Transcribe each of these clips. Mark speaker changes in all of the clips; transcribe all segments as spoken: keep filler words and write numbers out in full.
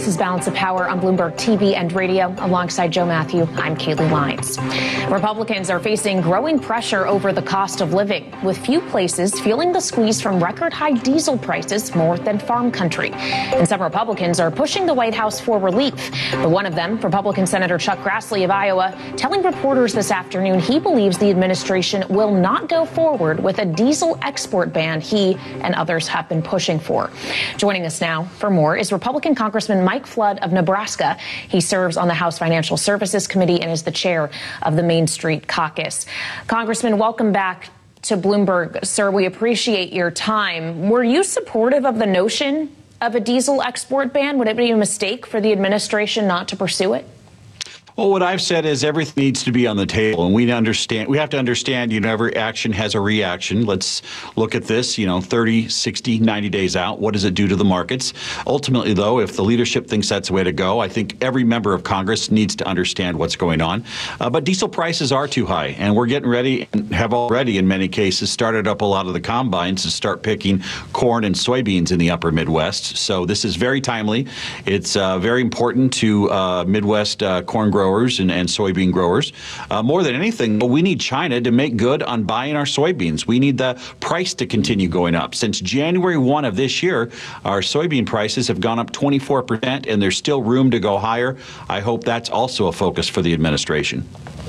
Speaker 1: This is Balance of Power on Bloomberg T V and radio. Alongside Joe Matthew, I'm Kaylee Lyons. Republicans are facing growing pressure over the cost of living, with few places feeling the squeeze from record high diesel prices more than farm country. And some Republicans are pushing the White House for relief. But one of them, Republican Senator Chuck Grassley of Iowa, telling reporters this afternoon he believes the administration will not go forward with a diesel export ban he and others have been pushing for. Joining us now for more is Republican Congressman Mike Flood of Nebraska. He serves on the House Financial Services Committee and is the chair of the Main Street Caucus. Congressman, welcome back to Bloomberg. Sir, we appreciate your time. Were you supportive of the notion of a diesel export ban? Would it be a mistake for the administration not to pursue it?
Speaker 2: Well, what I've said is everything needs to be on the table, and we understand. We have to understand, you know, every action has a reaction. Let's look at this, you know, thirty, sixty, ninety days out. What does it do to the markets? Ultimately, though, if the leadership thinks that's the way to go, I think every member of Congress needs to understand what's going on. Uh, but diesel prices are too high, and we're getting ready and have already, in many cases, started up a lot of the combines to start picking corn and soybeans in the upper Midwest. So this is very timely. It's uh, very important to uh, Midwest uh, corn growers. growers and, and soybean growers. Uh, more than anything, we need China to make good on buying our soybeans. We need the price to continue going up. Since January first of this year, our soybean prices have gone up twenty-four percent, and there's still room to go higher. I hope that's also a focus for the administration.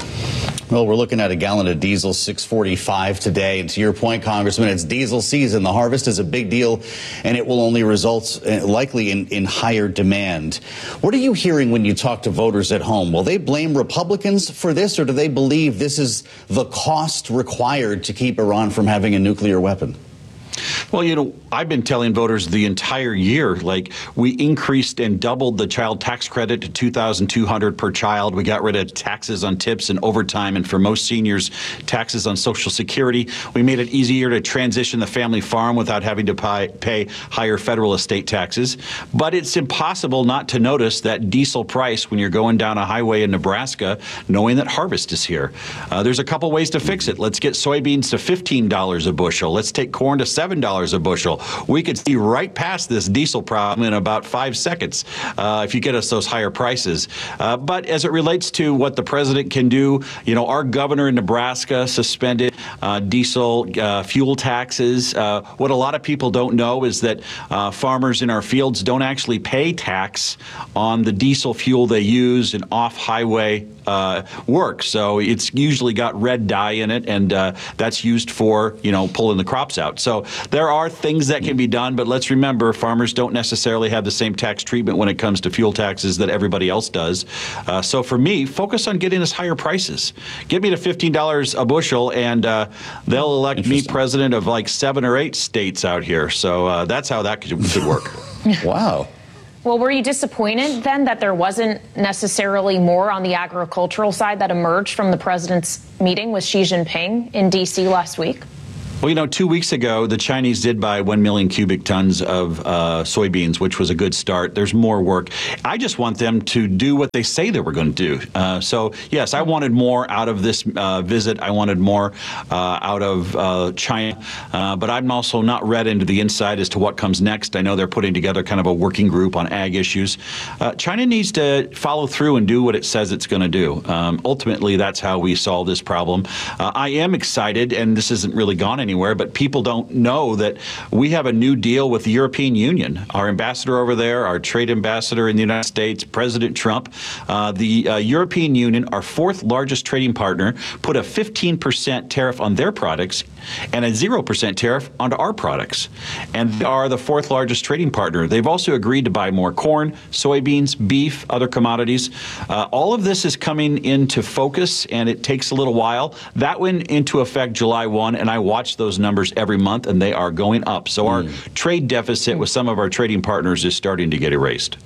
Speaker 3: Well, we're looking at a gallon of diesel, six forty-five today. And to your point, Congressman, it's diesel season. The harvest is a big deal, and it will only result uh, likely in, in higher demand. What are you hearing when you talk to voters at home? Will they blame Republicans for this, or do they believe this is the cost required to keep Iran from having a nuclear weapon?
Speaker 2: Well, you know, I've been telling voters the entire year, like, we increased and doubled the child tax credit to two thousand two hundred dollars per child. We got rid of taxes on tips and overtime, and for most seniors, taxes on Social Security. We made it easier to transition the family farm without having to pay, pay higher federal estate taxes. But it's impossible not to notice that diesel price when you're going down a highway in Nebraska, knowing that harvest is here. Uh, there's a couple ways to fix it. Let's get soybeans to fifteen dollars a bushel. Let's take corn to seven dollars a bushel. We could see right past this diesel problem in about five seconds uh, if you get us those higher prices. Uh, but as it relates to what the president can do, you know, our governor in Nebraska suspended uh, diesel uh, fuel taxes. Uh, what a lot of people don't know is that uh, farmers in our fields don't actually pay tax on the diesel fuel they use in off-highway uh, work. So it's usually got red dye in it, and uh, that's used for, you know, pulling the crops out. So there are things that can be done, but let's remember, farmers don't necessarily have the same tax treatment when it comes to fuel taxes that everybody else does. Uh, so for me, focus on getting us higher prices. Get me to fifteen dollars a bushel, and uh, they'll elect me president of like seven or eight states out here. So uh, that's how that could, could work.
Speaker 3: Wow.
Speaker 1: Well, were you disappointed then that there wasn't necessarily more on the agricultural side that emerged from the president's meeting with Xi Jinping in D C last week?
Speaker 2: Well, you know, two weeks ago, the Chinese did buy one million cubic tons of uh, soybeans, which was a good start. There's more work. I just want them to do what they say they were going to do. Uh, so, yes, I wanted more out of this uh, visit. I wanted more uh, out of uh, China. Uh, but I'm also not read into the inside as to what comes next. I know they're putting together kind of a working group on ag issues. Uh, China needs to follow through and do what it says it's going to do. Um, ultimately, that's how we solve this problem. Uh, I am excited, and this isn't really gone anywhere. Anywhere, but people don't know that we have a new deal with the European Union. Our ambassador over there, our trade ambassador in the United States, President Trump, uh, the uh, European Union, our fourth largest trading partner, put a fifteen percent tariff on their products and a zero percent tariff onto our products. And they are the fourth largest trading partner. They've also agreed to buy more corn, soybeans, beef, other commodities. Uh, all of this is coming into focus, and it takes a little while. That went into effect July first, and I watched those numbers every month, and they are going up. So our mm. trade deficit with some of our trading partners is starting to get erased.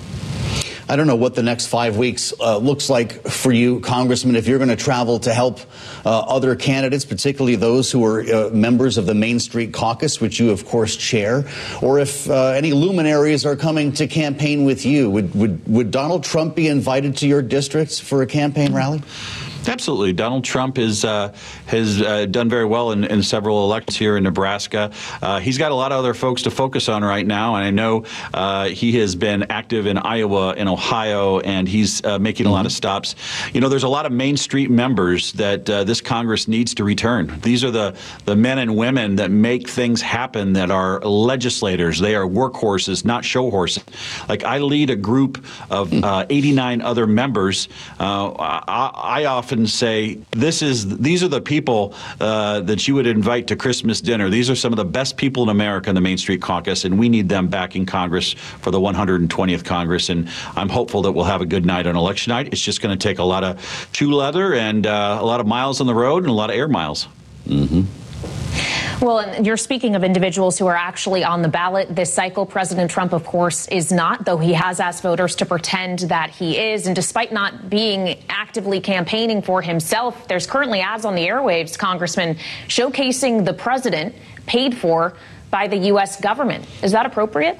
Speaker 3: I don't know what the next five weeks uh, looks like for you, Congressman, if you're going to travel to help uh, other candidates, particularly those who are uh, members of the Main Street Caucus, which you, of course, chair, or if uh, any luminaries are coming to campaign with you. Would, would, would Donald Trump be invited to your districts for a campaign rally?
Speaker 2: Absolutely. Donald Trump is, uh, has uh, done very well in, in several elections here in Nebraska. Uh, he's got a lot of other folks to focus on right now, and I know uh, he has been active in Iowa and Ohio, and he's uh, making a lot of stops. You know, there's a lot of Main Street members that uh, this Congress needs to return. These are the, the men and women that make things happen, that are legislators. They are workhorses, not show horses. Like, I lead a group of uh, eighty-nine other members. Uh, I, I often say this is these are the people uh, that you would invite to Christmas dinner. These are some of the best people in America in the Main Street Caucus, and we need them back in Congress for the one hundred twentieth Congress. And I'm hopeful that we'll have a good night on election night. It's just going to take a lot of shoe leather and uh, a lot of miles on the road and a lot of air miles.
Speaker 3: Mm-hmm.
Speaker 1: Well, and you're speaking of individuals who are actually on the ballot this cycle. President Trump, of course, is not, though he has asked voters to pretend that he is. And despite not being actively campaigning for himself, there's currently ads on the airwaves, Congressman, showcasing the president paid for by the U S government. Is that appropriate?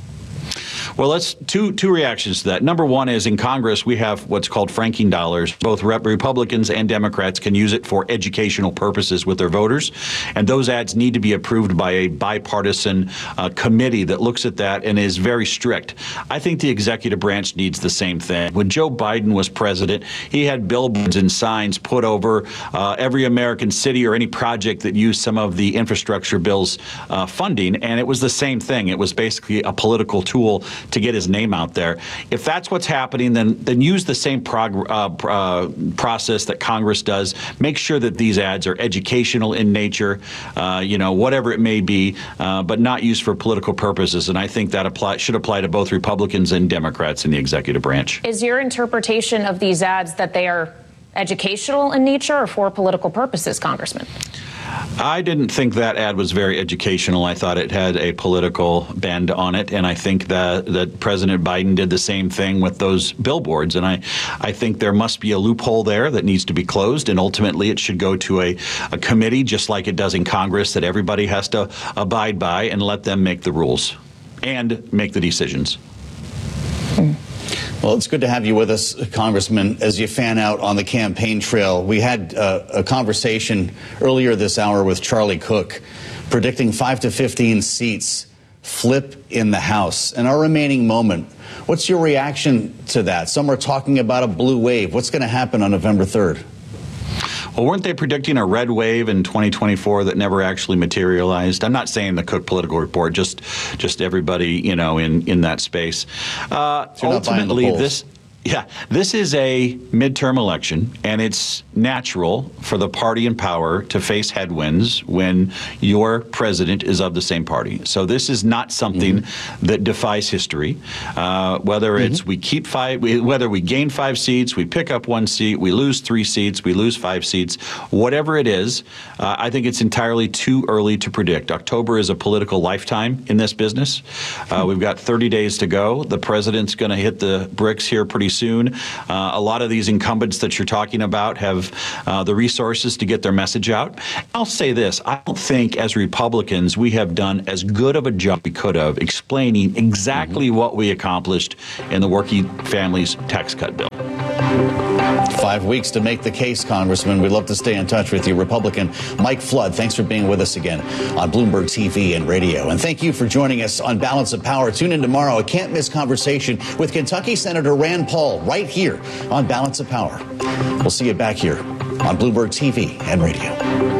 Speaker 2: Well, let's two two reactions to that. Number one is, in Congress, we have what's called franking dollars. Both rep Republicans and Democrats can use it for educational purposes with their voters, and those ads need to be approved by a bipartisan uh, committee that looks at that and is very strict. I think the executive branch needs the same thing. When Joe Biden was president, he had billboards and signs put over uh, every American city or any project that used some of the infrastructure bill's uh, funding, and it was the same thing. It was basically a political tool to get his name out there. If that's what's happening, then then use the same prog uh, uh, process that Congress does. Make sure that these ads are educational in nature, uh, you know, whatever it may be, uh, but not used for political purposes. And I think that apply, should apply to both Republicans and Democrats in the executive branch.
Speaker 1: Is your interpretation of these ads that they are educational in nature or for political purposes, Congressman?
Speaker 2: I didn't think that ad was very educational. I thought it had a political bend on it, and I think that, that President Biden did the same thing with those billboards. And I, I think there must be a loophole there that needs to be closed, and ultimately it should go to a, a committee, just like it does in Congress, that everybody has to abide by, and let them make the rules and make the decisions.
Speaker 3: Hmm. Well, it's good to have you with us, Congressman, as you fan out on the campaign trail. We had uh, a conversation earlier this hour with Charlie Cook, predicting five to fifteen seats flip in the House. In our remaining moment, what's your reaction to that? Some are talking about a blue wave. What's going to happen on November third?
Speaker 2: Well, weren't they predicting a red wave in twenty twenty-four that never actually materialized? I'm not saying the Cook Political Report, just just everybody, you know, in, in that space. Uh,
Speaker 3: so
Speaker 2: ultimately, this Yeah, this is a midterm election, and it's natural for the party in power to face headwinds when your president is of the same party. So this is not something mm-hmm. that defies history. Uh, whether mm-hmm. it's we keep five, we, whether we gain five seats, we pick up one seat, we lose three seats, we lose five seats, whatever it is, uh, I think it's entirely too early to predict. October is a political lifetime in this business. Uh, we've got thirty days to go. The president's going to hit the bricks here pretty soon. Uh, a lot of these incumbents that you're talking about have uh, the resources to get their message out. I'll say this. I don't think as Republicans we have done as good of a job we could have explaining exactly mm-hmm. what we accomplished in the working families tax cut bill.
Speaker 3: Five weeks to make the case, Congressman. We'd love to stay in touch with you. Republican Mike Flood, thanks for being with us again on Bloomberg T V and radio. And thank you for joining us on Balance of Power. Tune in tomorrow. A can't-miss conversation with Kentucky Senator Rand Paul right here on Balance of Power. We'll see you back here on Bloomberg T V and radio.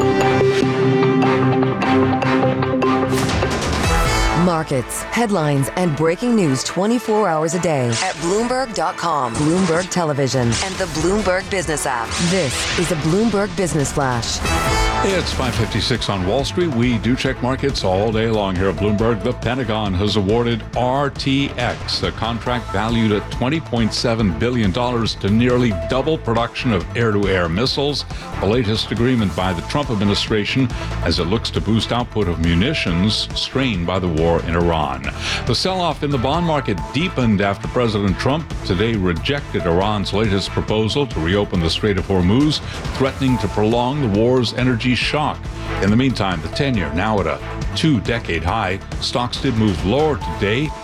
Speaker 4: Markets, headlines, and breaking news twenty-four hours a day at Bloomberg dot com, Bloomberg Television, and the Bloomberg Business app. This is a Bloomberg Business Flash.
Speaker 5: It's five fifty-six on Wall Street. We do check markets all day long here at Bloomberg. The Pentagon has awarded R T X, a contract valued at twenty point seven billion dollars to nearly double production of air-to-air missiles, the latest agreement by the Trump administration as it looks to boost output of munitions strained by the war in Iran. The sell-off in the bond market deepened after President Trump today rejected Iran's latest proposal to reopen the Strait of Hormuz, threatening to prolong the war's energy shock. In the meantime, the ten-year now at a two-decade high. Stocks did move lower today.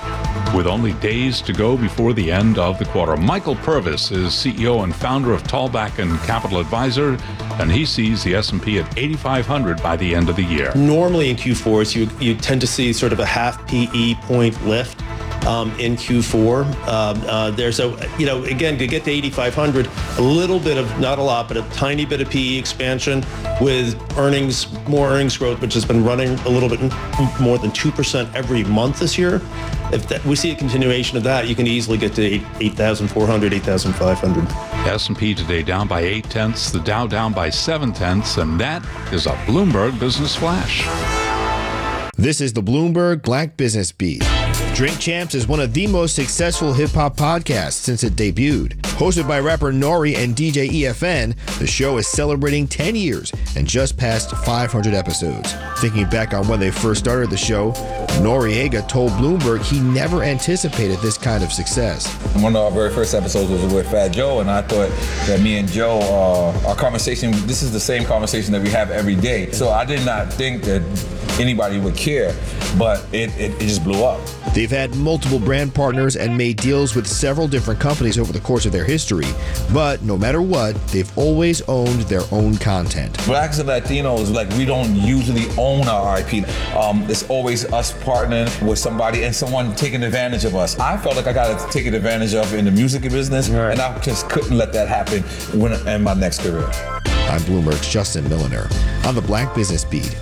Speaker 5: with only days to go before the end of the quarter. Michael Purvis is C E O and founder of Tallback and Capital Advisor, and he sees the S and P at eighty-five hundred by the end of the year.
Speaker 6: Normally in Q fours, you, you tend to see sort of a half P E point lift. Um, in Q four, um, uh, there's a, you know, again, to get to eighty-five hundred, a little bit of, not a lot, but a tiny bit of P E expansion with earnings, more earnings growth, which has been running a little bit more than two percent every month this year. If that, we see a continuation of that, you can easily get to eight thousand four hundred, eight thousand five hundred.
Speaker 5: S and P today down by eight tenths, the Dow down by seven tenths, and that is a Bloomberg Business Flash.
Speaker 7: This is the Bloomberg Black Business Beat. Drink Champs is one of the most successful hip-hop podcasts since it debuted. Hosted by rapper Nori and D J E F N, the show is celebrating ten years and just passed five hundred episodes. Thinking back on when they first started the show, Noriega told Bloomberg he never anticipated this kind of success.
Speaker 8: One of our very first episodes was with Fat Joe, and I thought that me and Joe, uh, our conversation, this is the same conversation that we have every day. So I did not think that anybody would care, but it, it, it just blew up.
Speaker 7: They've had multiple brand partners and made deals with several different companies over the course of their history, but no matter what, they've always owned their own content.
Speaker 8: Blacks and Latinos, like, we don't usually own our I P. Um, it's always us partnering with somebody and someone taking advantage of us. I felt like I got to take advantage of in the music business, right, and I just couldn't let that happen when, in my next career.
Speaker 7: I'm Bloomberg's Justin Milliner on the Black Business Beat.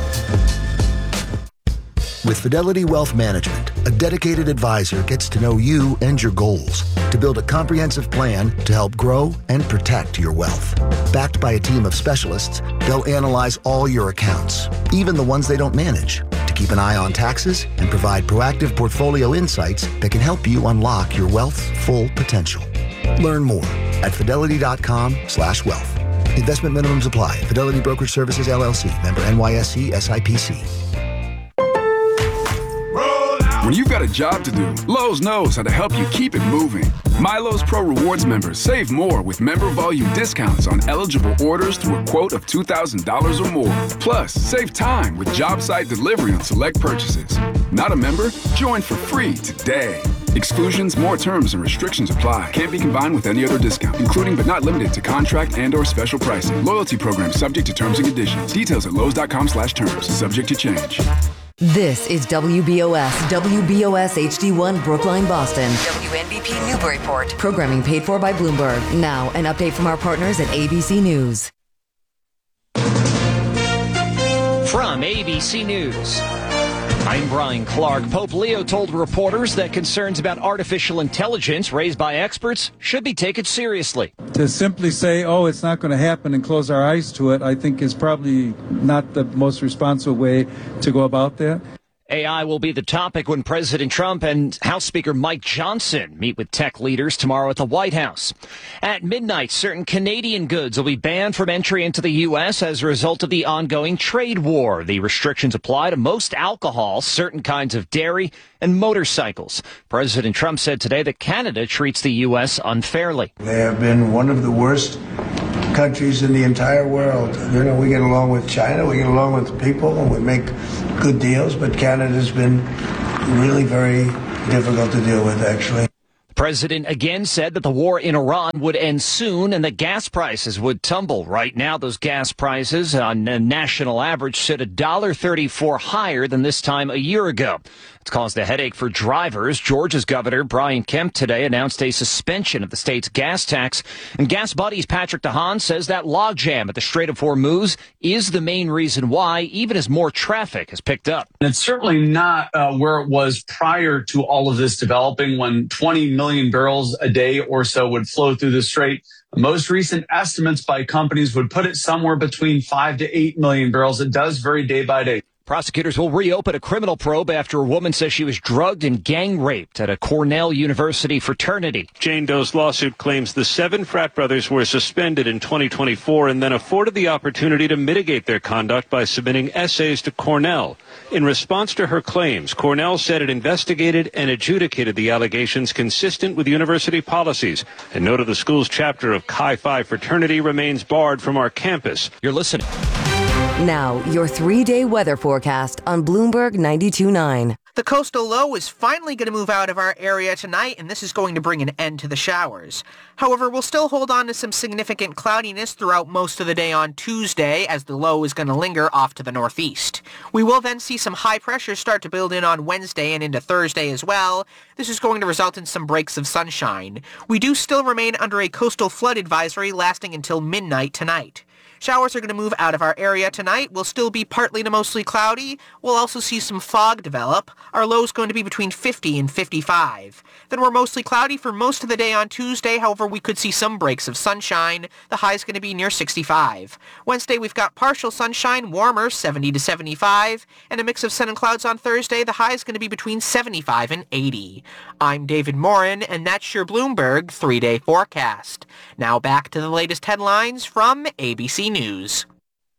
Speaker 9: With Fidelity Wealth Management, a dedicated advisor gets to know you and your goals to build a comprehensive plan to help grow and protect your wealth. Backed by a team of specialists, they'll analyze all your accounts, even the ones they don't manage, to keep an eye on taxes and provide proactive portfolio insights that can help you unlock your wealth's full potential. Learn more at fidelity.com slash wealth. Investment minimums apply. Fidelity Brokerage Services, L L C. Member N Y S E S I P C.
Speaker 10: When you've got a job to do, Lowe's knows how to help you keep it moving. MyLowe's Pro Rewards members save more with member volume discounts on eligible orders through a quote of two thousand dollars or more. Plus, save time with job site delivery on select purchases. Not a member? Join for free today. Exclusions, more terms, and restrictions apply. Can't be combined with any other discount, including but not limited to contract and or special pricing. Loyalty program subject to terms and conditions. Details at lowes.com slash terms. Subject to change.
Speaker 4: This is W B O S, W B O S H D one Brookline, Boston. W N B P Newburyport. Programming paid for by Bloomberg. Now, an update from our partners at A B C News.
Speaker 11: From A B C News, I'm Brian Clark. Pope Leo told reporters that concerns about artificial intelligence raised by experts should be taken seriously.
Speaker 12: To simply say, oh, it's not going to happen and close our eyes to it, I think is probably not the most responsible way to go about that.
Speaker 11: A I will be the topic when President Trump and House Speaker Mike Johnson meet with tech leaders tomorrow at the White House. At midnight, certain Canadian goods will be banned from entry into the U S as a result of the ongoing trade war. The restrictions apply to most alcohol, certain kinds of dairy, and motorcycles. President Trump said today that Canada treats the U S unfairly.
Speaker 13: They have been one of the worst countries in the entire world. You know, we get along with China, we get along with people, and we make good deals, but Canada's been really very difficult to deal with, actually.
Speaker 11: The president again said that the war in Iran would end soon and that gas prices would tumble. Right now, those gas prices on a national average sit one dollar thirty-four higher than this time a year ago. It's caused a headache for drivers. Georgia's Governor Brian Kemp today announced a suspension of the state's gas tax. And Gas Buddy's Patrick DeHaan says that logjam at the Strait of Hormuz is the main reason why, even as more traffic has picked up.
Speaker 14: It's certainly not uh, where it was prior to all of this developing, when twenty million barrels a day or so would flow through the strait. Most recent estimates by companies would put it somewhere between five to eight million barrels. It does vary day by day.
Speaker 11: Prosecutors will reopen a criminal probe after a woman says she was drugged and gang raped at a Cornell University fraternity.
Speaker 15: Jane Doe's lawsuit claims the seven frat brothers were suspended in twenty twenty-four and then afforded the opportunity to mitigate their conduct by submitting essays to Cornell. In response to her claims, Cornell said it investigated and adjudicated the allegations consistent with university policies and noted the school's chapter of Chi Phi fraternity remains barred from our campus.
Speaker 11: You're listening.
Speaker 4: Now, your three-day weather forecast on Bloomberg ninety-two point nine.
Speaker 16: The coastal low is finally going to move out of our area tonight, and this is going to bring an end to the showers. However, we'll still hold on to some significant cloudiness throughout most of the day on Tuesday, as the low is going to linger off to the northeast. We will then see some high pressure start to build in on Wednesday and into Thursday as well. This is going to result in some breaks of sunshine. We do still remain under a coastal flood advisory lasting until midnight tonight. Showers are going to move out of our area tonight. We'll still be partly to mostly cloudy. We'll also see some fog develop. Our low is going to be between fifty and fifty-five. Then we're mostly cloudy for most of the day on Tuesday. However, we could see some breaks of sunshine. The high is going to be near sixty-five. Wednesday, we've got partial sunshine, warmer, seventy to seventy-five. And a mix of sun and clouds on Thursday. The high is going to be between seventy-five and eighty. I'm David Morin, and that's your Bloomberg three-day forecast. Now back to the latest headlines from A B C News.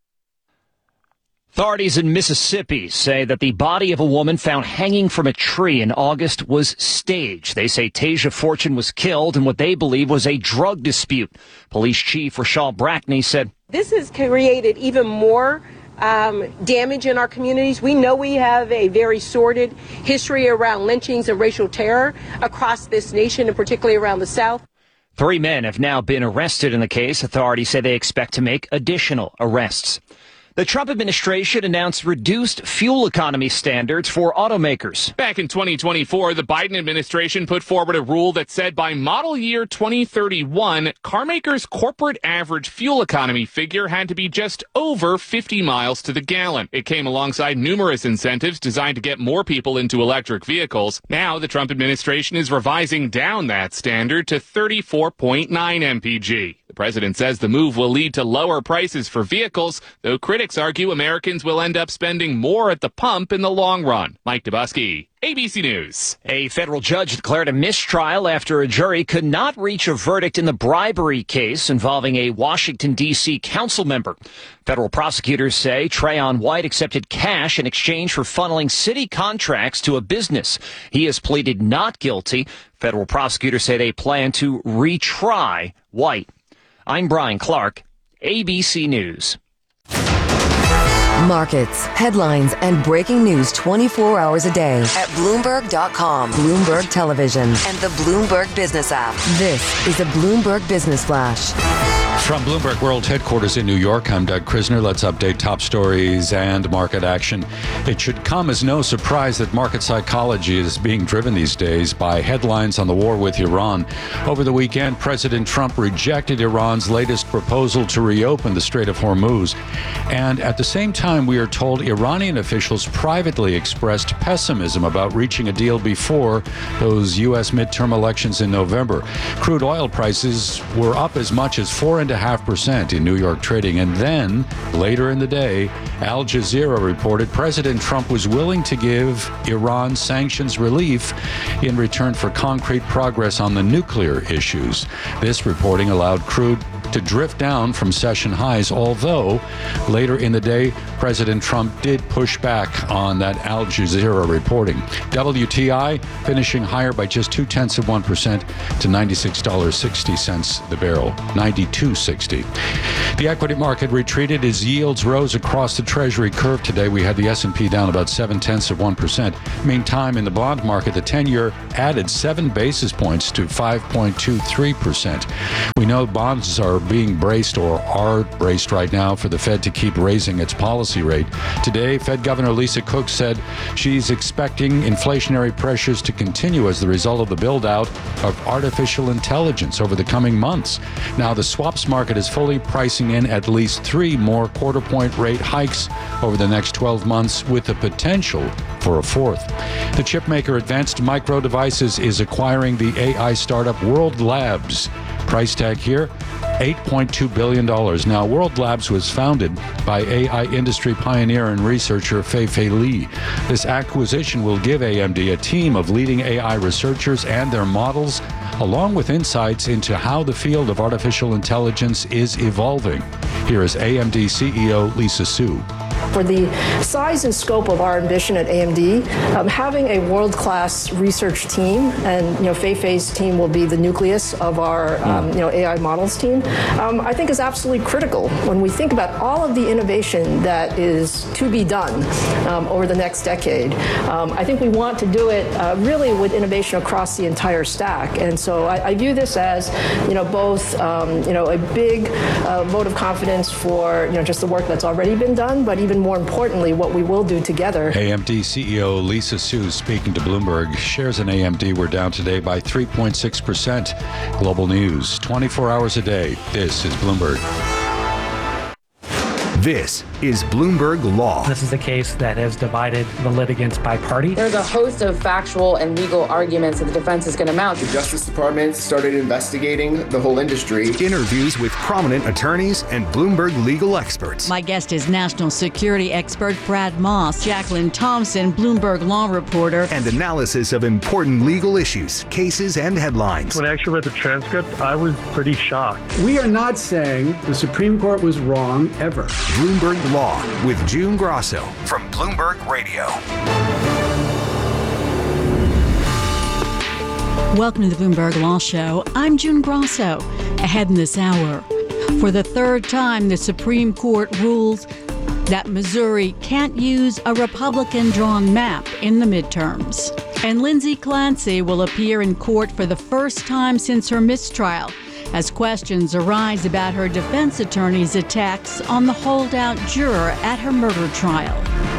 Speaker 11: Authorities in Mississippi say that the body of a woman found hanging from a tree in August was staged. They say Tasia Fortune was killed in what they believe was a drug dispute. Police Chief Rashal Brackney said,
Speaker 17: "This has created even more um, damage in our communities. We know we have a very sordid history around lynchings and racial terror across this nation, and particularly around the South."
Speaker 11: Three men have now been arrested in the case. Authorities say they expect to make additional arrests. The Trump administration announced reduced fuel economy standards for automakers.
Speaker 18: Back in twenty twenty-four, the Biden administration put forward a rule that said by model year twenty thirty-one, car makers' corporate average fuel economy figure had to be just over fifty miles to the gallon. It came alongside numerous incentives designed to get more people into electric vehicles. Now, the Trump administration is revising down that standard to thirty-four point nine M P G. The president says the move will lead to lower prices for vehicles, though critics argue Americans will end up spending more at the pump in the long run. Mike Dubusky, A B C News.
Speaker 11: A federal judge declared a mistrial after a jury could not reach a verdict in the bribery case involving a Washington, D C council member. Federal prosecutors say Trayon White accepted cash in exchange for funneling city contracts to a business. He has pleaded not guilty. Federal prosecutors say they plan to retry White. I'm Brian Clark, A B C News.
Speaker 4: Markets, headlines, and breaking news twenty-four hours a day at Bloomberg dot com, Bloomberg Television, and the Bloomberg Business app. This is a Bloomberg Business Flash.
Speaker 19: From Bloomberg World Headquarters in New York, I'm Doug Krisner. Let's update top stories and market action. It should come as no surprise that market psychology is being driven these days by headlines on the war with Iran. Over the weekend, President Trump rejected Iran's latest proposal to reopen the Strait of Hormuz. And at the same time, we are told Iranian officials privately expressed pessimism about reaching a deal before those U S midterm elections in November. Crude oil prices were up as much as four and a half percent in New York trading. And then, later in the day, Al Jazeera reported President Trump was willing to give Iran sanctions relief in return for concrete progress on the nuclear issues. This reporting allowed crude to drift down from session highs, although later in the day, President Trump did push back on that Al Jazeera reporting. W T I finishing higher by just two-tenths of one percent to ninety-six dollars and sixty cents the barrel, ninety-two sixty. The equity market retreated as yields rose across the Treasury curve today. We had the S and P down about seven-tenths of one percent. Meantime, in the bond market, the ten-year added seven basis points to five point two three percent. We know bonds are being braced or are braced right now for the Fed to keep raising its policy rate. Today, Fed Governor Lisa Cook said she's expecting inflationary pressures to continue as the result of the build-out of artificial intelligence over the coming months. Now, the swaps market is fully pricing in at least three more quarter-point rate hikes over the next twelve months, with the potential for a fourth. The chipmaker Advanced Micro Devices is acquiring the A I startup World Labs. Price tag here, eight point two billion dollars. Now, World Labs was founded by A I industry pioneer and researcher Fei-Fei Li. This acquisition will give A M D a team of leading A I researchers and their models, along with insights into how the field of artificial intelligence is evolving. Here is A M D C E O Lisa Su.
Speaker 20: For the size and scope of our ambition at A M D, um, having a world-class research team, and you know, Fei Fei's team will be the nucleus of our um, you know, A I models team, um, I think is absolutely critical when we think about all of the innovation that is to be done um, over the next decade. Um, I think we want to do it uh, really with innovation across the entire stack, and so I, I view this as, you know, both um, you know, a big uh, vote of confidence for, you know, just the work that's already been done, but even more importantly, what we will do together.
Speaker 19: A M D C E O Lisa Su, speaking to Bloomberg. Shares in A M D were down today by three point six percent. Global news, twenty-four hours a day. This is Bloomberg.
Speaker 21: This is Bloomberg Law.
Speaker 22: This is a case that has divided the litigants by party.
Speaker 23: There's a host of factual and legal arguments that the defense is going to mount.
Speaker 24: The Justice Department started investigating the whole industry.
Speaker 21: Interviews with prominent attorneys and Bloomberg legal experts.
Speaker 25: My guest is national security expert Brad Moss, Jacqueline Thompson, Bloomberg law reporter.
Speaker 21: And analysis of important legal issues, cases, and headlines.
Speaker 26: When I actually read the transcript, I was pretty shocked.
Speaker 27: We are not saying the Supreme Court was wrong ever.
Speaker 21: Bloomberg Law with June Grosso from Bloomberg Radio.
Speaker 25: Welcome to the Bloomberg Law Show. I'm June Grosso. Ahead in this hour, for the third time, the Supreme Court rules that Missouri can't use a Republican-drawn map in the midterms. And Lindsay Clancy will appear in court for the first time since her mistrial, as questions arise about her defense attorney's attacks on the holdout juror at her murder trial.